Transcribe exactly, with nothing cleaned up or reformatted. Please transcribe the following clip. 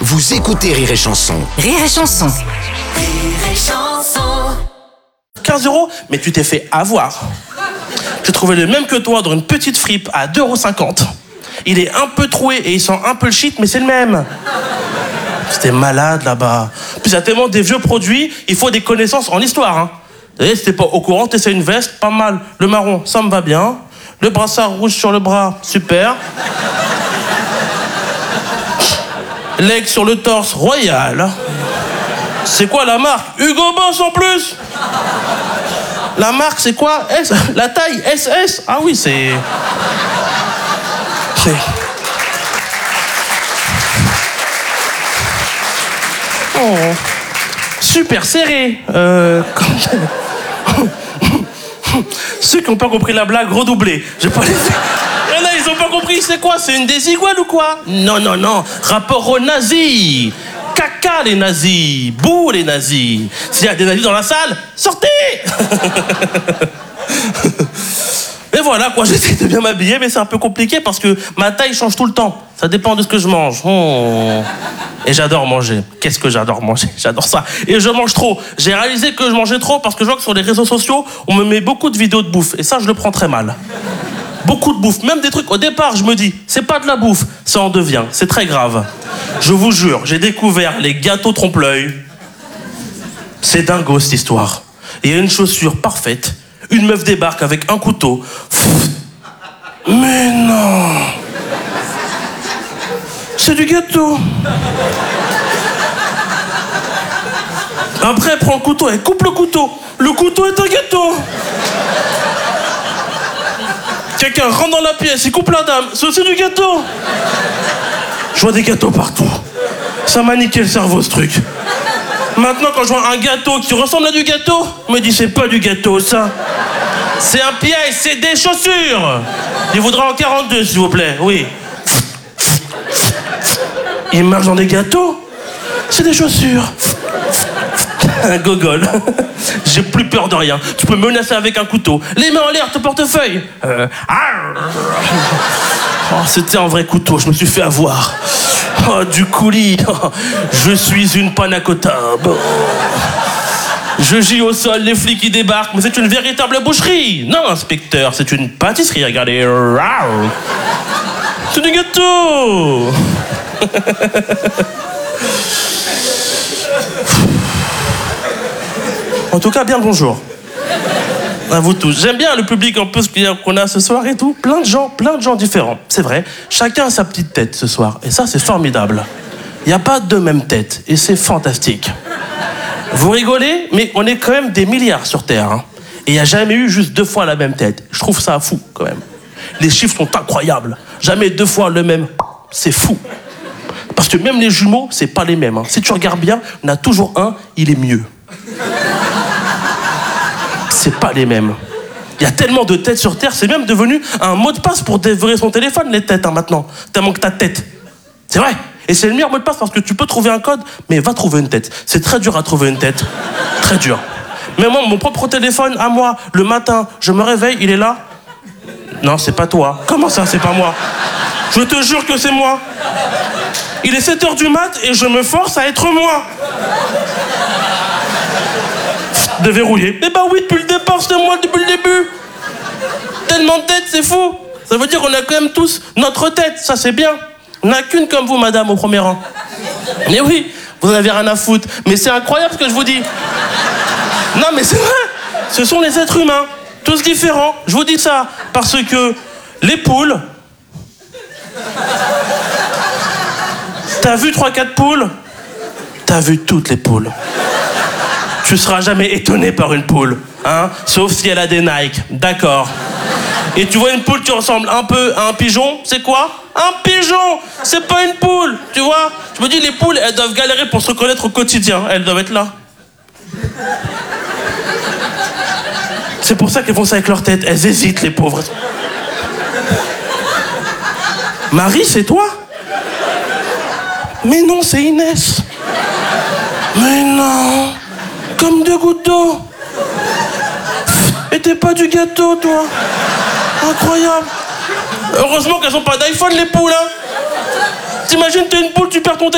Vous écoutez Rire et Chanson. Rire et Chanson. Rire et Chanson. quinze euros, mais tu t'es fait avoir. J'ai trouvé le même que toi dans une petite fripe à deux euros cinquante. Il est un peu troué et il sent un peu le shit, mais c'est le même. C'était malade là-bas. Puis il y a tellement des vieux produits, il faut des connaissances en histoire. Hein. Et si t'es pas au courant, t'essaies une veste, pas mal. Le marron, ça me va bien. Le brassard rouge sur le bras, super. L'aigle sur le torse, royal. C'est quoi la marque? Hugo Boss en plus. La marque, c'est quoi? S. La taille, S S. Ah oui, c'est... C'est... Oh. Super serré. Euh... Ceux qui n'ont pas compris la blague, redoublez. J'ai pas les... Il y en a, ils ont pas compris, c'est quoi? C'est une des iguales ou quoi? Non, non, non. Rapport aux nazis. Caca les nazis. Bouh les nazis. S'il y a des nazis dans la salle, sortez. Et voilà, quoi, j'essaie de bien m'habiller, mais c'est un peu compliqué parce que ma taille change tout le temps. Ça dépend de ce que je mange. Oh. Et j'adore manger. Qu'est-ce que j'adore manger? J'adore ça. Et je mange trop. J'ai réalisé que je mangeais trop parce que je vois que sur les réseaux sociaux, on me met beaucoup de vidéos de bouffe. Et ça, je le prends très mal. Beaucoup de bouffe. Même des trucs, au départ, je me dis, c'est pas de la bouffe. Ça en devient. C'est très grave. Je vous jure, j'ai découvert les gâteaux trompe-l'œil. C'est dingo, cette histoire. Il y a une chaussure parfaite. Une meuf débarque avec un couteau. Mais non! C'est du gâteau. Après, elle prend le couteau, elle coupe le couteau. Le couteau est un gâteau. Quelqu'un rentre dans la pièce, il coupe la dame. C'est du gâteau. Je vois des gâteaux partout. Ça m'a niqué le cerveau, ce truc. Maintenant, quand je vois un gâteau qui ressemble à du gâteau, je me dis, c'est pas du gâteau, ça. C'est un piège, c'est des chaussures. Il voudra en quarante-deux, s'il vous plaît, oui. Il marche dans des gâteaux. C'est des chaussures. Un gogol. J'ai plus peur de rien. Tu peux me menacer avec un couteau. Les mains en l'air, ton portefeuille. Euh... Oh, c'était un vrai couteau, je me suis fait avoir. Oh, du coulis. Oh, je suis une panna cotta. Bon. Je gis au sol, les flics qui débarquent, mais c'est une véritable boucherie. Non, inspecteur, c'est une pâtisserie, regardez. C'est du gâteau. En tout cas, bien le bonjour. À vous tous. J'aime bien le public un peu qu'on a ce soir et tout. Plein de gens, plein de gens différents. C'est vrai. Chacun a sa petite tête ce soir. Et ça, c'est formidable. Il n'y a pas deux mêmes têtes. Et c'est fantastique. Vous rigolez, mais on est quand même des milliards sur Terre. Hein. Et il n'y a jamais eu juste deux fois la même tête. Je trouve ça fou, quand même. Les chiffres sont incroyables. Jamais deux fois le même. C'est fou. Parce que même les jumeaux, c'est pas les mêmes. Hein. Si tu regardes bien, il y en a toujours un, il est mieux. C'est pas les mêmes. Il y a tellement de têtes sur Terre, c'est même devenu un mot de passe pour déverrouiller son téléphone, les têtes, hein, maintenant. Tellement que t'as de tête. C'est vrai. Et c'est le meilleur mot de passe parce que tu peux trouver un code, mais va trouver une tête. C'est très dur à trouver une tête. Très dur. Mais moi, mon propre téléphone, à moi, le matin, je me réveille, il est là. Non, c'est pas toi. Comment ça, c'est pas moi? Je te jure que c'est moi. Il est sept heures du mat et je me force à être moi. De verrouiller. Eh ben oui, depuis le départ, c'était moi depuis le début. Tellement de têtes, c'est fou. Ça veut dire qu'on a quand même tous notre tête, ça c'est bien. On n'a qu'une comme vous, madame, au premier rang. Mais oui, vous en avez rien à foutre. Mais c'est incroyable ce que je vous dis. Non, mais c'est vrai. Ce sont les êtres humains, tous différents. Je vous dis ça parce que les poules... T'as vu trois quatre poules? T'as vu toutes les poules. Tu seras jamais étonné par une poule, hein? Sauf si elle a des Nike, d'accord. Et tu vois une poule qui ressemble un peu à un pigeon, c'est quoi? Un pigeon! C'est pas une poule, tu vois? Je me dis, les poules, elles doivent galérer pour se reconnaître au quotidien. Elles doivent être là. C'est pour ça qu'elles font ça avec leur tête. Elles hésitent, les pauvres. Marie, c'est toi? Mais non, c'est Inès. Mais non. Comme deux gouttes d'eau. Et t'es pas du gâteau, toi. Incroyable. Heureusement qu'elles ont pas d'iPhone, les poules, hein. T'imagines, t'es une poule, tu perds ton téléphone.